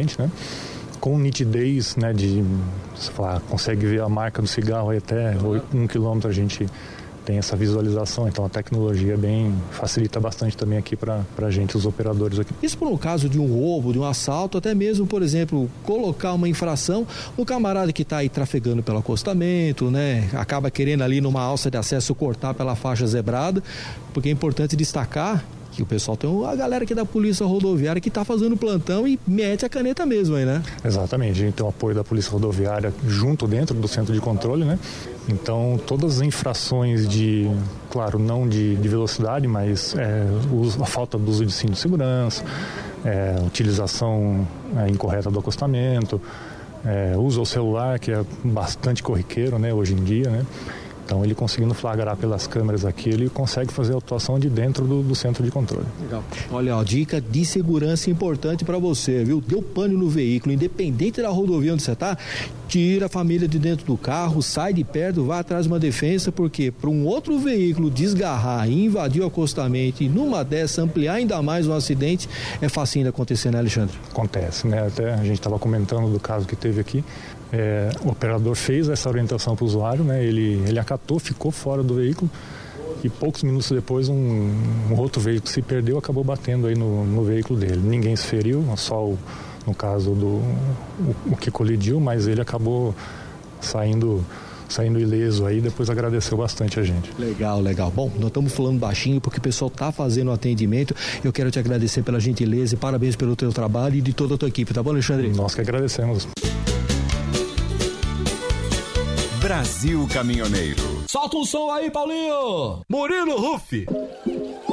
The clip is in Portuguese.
frente, né? Com nitidez, né, você falar, consegue ver a marca do cigarro aí até 1 quilômetro, a gente tem essa visualização, então a tecnologia facilita bastante também aqui para a gente, os operadores aqui. Isso por um caso de um roubo, de um assalto, até mesmo, por exemplo, colocar uma infração no camarada que está aí trafegando pelo acostamento, né? Acaba querendo ali numa alça de acesso cortar pela faixa zebrada, porque é importante destacar que o pessoal tem a galera aqui da Polícia Rodoviária que está fazendo plantão e mete a caneta mesmo aí, né? Exatamente, a gente tem o apoio da Polícia Rodoviária junto dentro do centro de controle, né? Então todas as infrações claro, não de velocidade, mas a falta do uso de cinto de segurança, utilização incorreta do acostamento, uso ao celular, que é bastante corriqueiro, né, hoje em dia, né? Então, ele conseguindo flagrar pelas câmeras aqui, ele consegue fazer a atuação de dentro do centro de controle. Legal. Olha, dica de segurança importante para você, viu? Deu pane no veículo, independente da rodovia onde você está, tira a família de dentro do carro, sai de perto, vai atrás de uma defensa, porque para um outro veículo desgarrar e invadir o acostamento e numa dessa ampliar ainda mais um acidente, é facinho de acontecer, né, Alexandre? Acontece, né? Até a gente estava comentando do caso que teve aqui. O operador fez essa orientação para o usuário, né? Ele acatou, ficou fora do veículo e poucos minutos depois um outro veículo se perdeu, acabou batendo aí no veículo dele. Ninguém se feriu, só no caso o que colidiu, mas ele acabou saindo ileso aí, depois agradeceu bastante a gente. Legal. Bom, nós estamos falando baixinho porque o pessoal está fazendo o atendimento. Eu quero te agradecer pela gentileza e parabéns pelo teu trabalho e de toda a tua equipe, tá bom, Alexandre? Nós que agradecemos. Brasil Caminhoneiro. Solta um som aí, Paulinho! Murilo Ruff.